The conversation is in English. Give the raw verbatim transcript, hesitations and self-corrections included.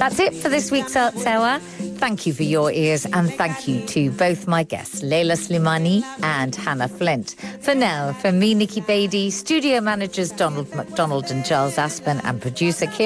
That's it for this week's Arts Hour. Thank you for your ears, and thank you to both my guests, Leila Slimani and Hannah Flint. For now, from me, Nikki Beattie, studio managers Donald McDonald and Charles Aspen, and producer Kim